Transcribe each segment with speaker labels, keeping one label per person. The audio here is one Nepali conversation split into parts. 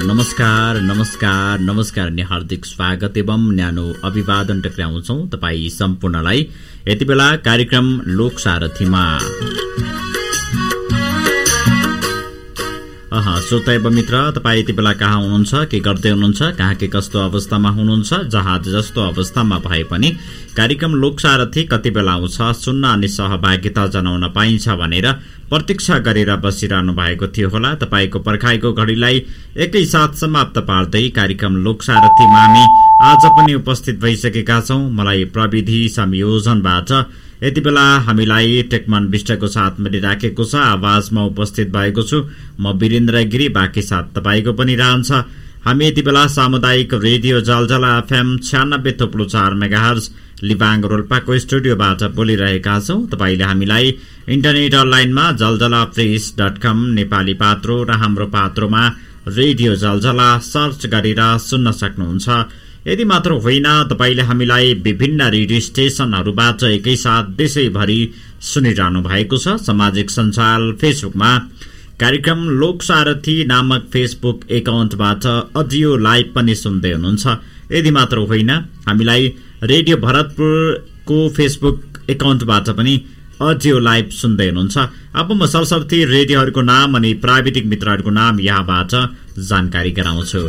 Speaker 1: नमस्कार नमस्कार नमस्कार नि हार्दिक स्वागत एवं न्यानो अभिवादन टक्राउँछौं तपाई सम्पूर्णलाई यति बेला कार्यक्रम लोकसारथीमा। श्रोता एवं मित्र, तपाई यति बेला कहाँ हुनुहुन्छ, के गर्दै हुनुहुन्छ, कहाँ के कस्तो अवस्थामा हुनुहुन्छ, जहाज जस्तो अवस्थामा भए पनि कार्यक्रम लोकसारथी कति बेला आउँछ सुन्न अनि सहभागिता जनाउन पाइन्छ भनेर प्रतीक्षा गरेर बसिरहनु भएको थियो होला। तपाईको पर्खाइको घडीलाई एकैसाथ समाप्त पार्दै कार्यक्रम लोकसारथीमा हामी आज पनि उपस्थित भइसकेका छौं। मलाई प्रविधि संयोजनबाट यति बेला हामीलाई टेकमान विष्टको साथ मिलिराखेको छ। आवाजमा उपस्थित भएको छु म वीरेन्द्र गिरी, बाँकी साथ तपाईको पनि रहन्छ। हामी यति बेला सामुदायिक रेडियो जलजला एफएम 96.4 मेगाहर्ज लिबाङ रोल्पाको स्टुडियोबाट बोलिरहेका छौं। तपाईले हामीलाई इन्टरनेट अनलाइनमा जलजलाप्रेस.com नेपाली पात्रो र हाम्रो पात्रोमा रेडियो जलजला सर्च गरेर सुन्न सक्नुहुन्छ। यदि मात्र होइन, तपाईले हामीलाई विभिन्न रेडियो स्टेशनहरूबाट एकैसाथ देशैभरि सुनिरहनु भएको छ। सामाजिक सञ्जाल फेसबुकमा कार्यक्रम लोकसारथी नामक फेसबुक एकाउन्टबाट अडियो लाइभ पनि सुन्दै हुनुहुन्छ। यदि मात्र होइन, हामीलाई रेडियो भरतपुरको फेसबुक एकाउन्टबाट पनि अडियो लाइभ सुन्दै हुनुहुन्छ। अब म सरसर्ती रेडियोहरूको नाम अनि प्राविधिक मित्रहरूको नाम यहाँबाट जानकारी गराउँछु।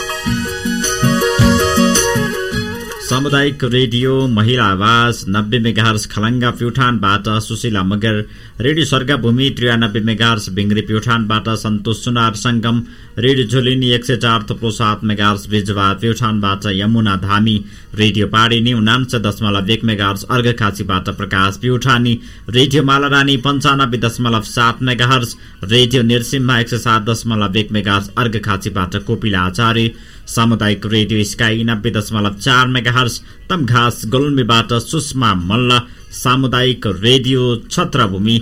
Speaker 1: सामुदायिक रेडियो महिला आवाज 90 megahertz Khalanga प्युठानबाट Sushila Magar, radio स्वर्गभूमि 93 megahertz बिङ्ग्री प्युठानबाट सन्तोष सुनार संगम, रेडियो झोलिनी 104.7 मेगाहर्ज बिजवा प्युठानबाट यमुना धामी, रेडियो पाडिनी 99.1 मेगाहर्ज अर्घखाँचीबाट प्रकाश प्युठानी, रेडियो मालारानी 95.7 मेगाहर्ज, रेडियो निर्सिम्हा 107.1 मेगाहर्ज अर्घखाँचीबाट कोपिला आचार्य, सामुदायिक radio sky 90.4 megahertz Tamghas गुल्मीबाट Sushma Malla, सामुदायिक रेडियो छत्रभूमि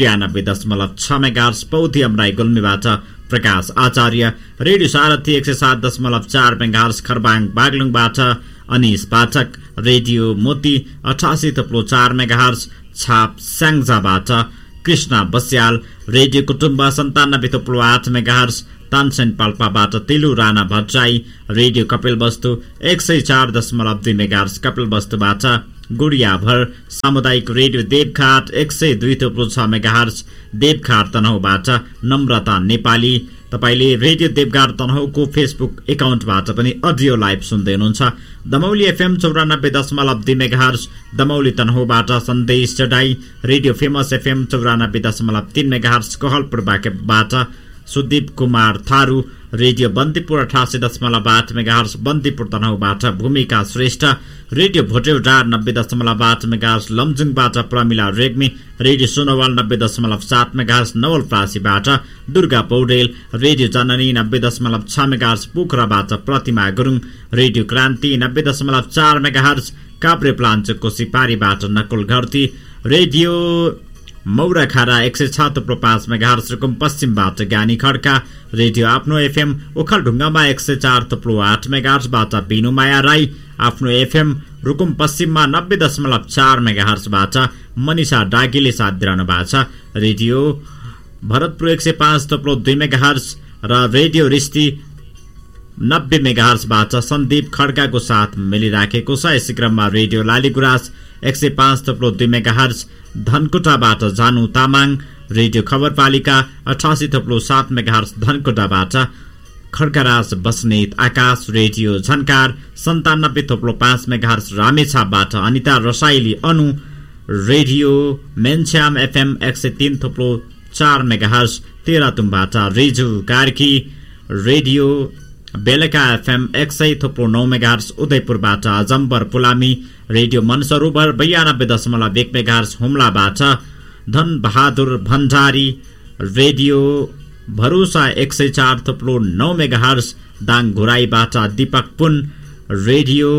Speaker 1: 93.6 मेगाहर्ज पौधी अमराई गुल्मीबाट प्रकाश आचार्य, रेडियो सारथी 107.4 मेगाहर्ज खरबाङ बागलुङबाट अनिश पाठक, रेडियो मोती 88.4 मेगाहर्ज छाप स्याङ्जाबाट कृष्ण बस्याल, रेडियो कुटुम्ब 97.8 megahertz Tansen पाल्पाबाट तिलु Rana Bhattarai, radio Kapilvastu 104.2 megahertz कपिलवस्तुबाट गुडियाभर, सामुदायिक रेडियो देवघाट 102.6 मेगाहर्ज देवघाट तनहुबाट नम्रता नेपाली। तपाईले रेडियो देवघाट तनहुको फेसबुक एकाउन्टबाट पनि अडियो लाइभ सुन्दै हुनुहुन्छ। दमौली एफएम 94.2 मेगाहर्ज दमौली तनहुबाट सन्देश चढाई, radio famous FM 94.3 megahertz कोहलपुरबाट Sudeep Kumar Tharu, radio Bandipur 88.8 megahertz Bandipur तनहुबाट भूमिका Shrestha, radio भोटेउडार 90.8 megahertz लमजुङबाट Pramila Regmi, radio Sonowal 90.7 megahertz नवलप्रासीबाट Durga Paudel, radio जननी 90.6 मेगाहर्ज पोखराबाट प्रतिमा गुरुङ, रेडियो क्रान्ति 90.4 megahertz काभ्रेप्लाञ्चोकको सिपारीबाट Nakul Gharti, radio मौराखारा 106.5 megahertz Rukum पश्चिमबाट ज्ञानी खड्का, रेडियो आफ्नो एफएम ओखलढुङ्गामा 104.8 मेगाहर्जबाट बिनुमाया राई, आफ्नो एफएम रुकुम पश्चिममा 90.4 मेगाहर्जबाट मनिषा डागीले साथ दिइरहनु भएको छ, रेडियो भरतपुर 105.2 मेगाहर्ज र रेडियो रिस्ती 90 मेगाहर्जबाट सन्दीप खड्काको साथ मिलिराखेको छ। यसै क्रममा रेडियो लालीगुराँस 105.2 मेगाहर्ज धनकुटाबाट जानु तामाङ, रेडियो खबरपालिका 88.7 मेगाहर्ज धनकुटाबाट खड्काराज बस्नेत आकाश, रेडियो झन्कार 97.5 मेगाहर्ज रामेछापबाट अनिता रसाइली अनु, radio मेन्च्याम FM 103.4 megahertz तेह्रथुमबाट Riju Karki, radio बेलका FM 100.9 megahertz उदयपुरबाट अजम्बर Pulami, radio मनसरोवर 92.1 megahertz हुम्लाबाट धन बहादुर भण्डारी, रेडियो भरोसा 104.9 मेगाहर्ज दाङ घुराईबाट दीपक पुन, रेडियो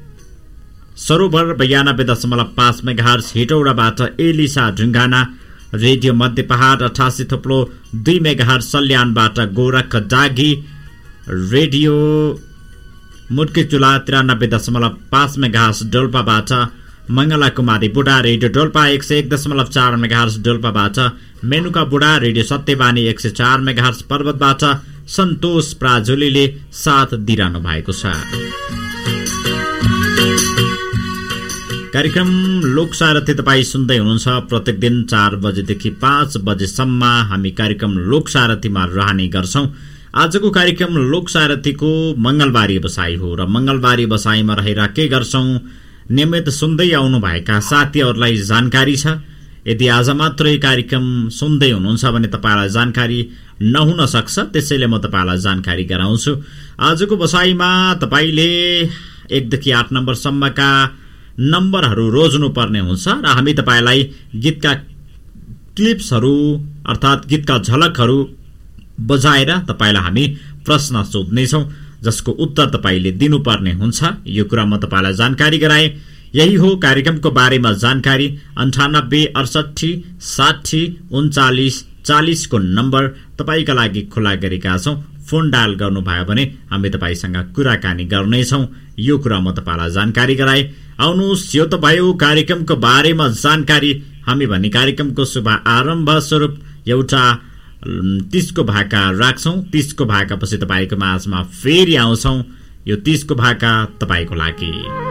Speaker 1: सरोवर 92.5 मेगाहर्ज हिटौडाबाट एलिसा ढुङ्गाना, रेडियो मध्य पहाड 88.2 मेगाहर्ज सल्यानबाट गोरख डागी, रेडियो मुड्के चुला 93.5 मेगाहर्ज डोल्पाबाट मंगला कुमारी बुढा, रेडियो डोल्पा 101.4 मेगाहर्ज डोल्पाबाट मेनुका बुढा, रेडियो सत्यवानी 104 मेगाहर्ज पर्वतबाट सन्तोष प्राजुलीले साथ दिइरहनु भएको छ। कार्यक्रम लोकसारथी तपाईँ सुन्दै हुनुहुन्छ। प्रत्येक दिन 4 बजेदेखि 5 बजेसम्म हामी कार्यक्रम लोकसारथीमा रहने गर्छौं। आजको कार्यक्रम लोकसारथीको मंगलबारी बसाई हो र मंगलबारी बसाईमा रहेर के गर्छौं, नियमित सुन्दै आउनुभएका साथीहरूलाई जानकारी छ। यदि आज मात्रै कार्यक्रम सुन्दै हुनुहुन्छ भने तपाईलाई जानकारी नहुन सक्छ, त्यसैले म तपाईलाई जानकारी गराउँछु। आजको बसाईमा तपाईले 1 देखि 8 नम्बरसम्मका नम्बरहरू रोज्नु पर्ने हुन्छ र हामी तपाईलाई गीतका क्लिप्सहरू अर्थात गीतका झलकहरू बजाएर तपाईलाई हामी प्रश्न सोध्नेछौं, जसको उत्तर तपाईले दिनुपर्ने हुन्छ। यो कुरा म तपाईलाई जानकारी गराए। यही हो कार्यक्रमको बारेमा जानकारी। 98 68 60 39 40 को नम्बर तपाईका लागि खुला गरेका छौं। फोन डायल गर्नुभयो भने हामी तपाईसँग कुराकानी गर्नेछौं। यो कुरा म तपाईलाई जानकारी गराए। आउनुहोस्, यो त भयो कार्यक्रमको बारेमा जानकारी। हामी भन्ने कार्यक्रमको शुभ आरम्भ स्वरूप एउटा 30 को भाका राख्छौं। 30 को भाका पछि तपाईको माझमा फेरि आउँछौं। यो 30 को भाका तपाईको लागि।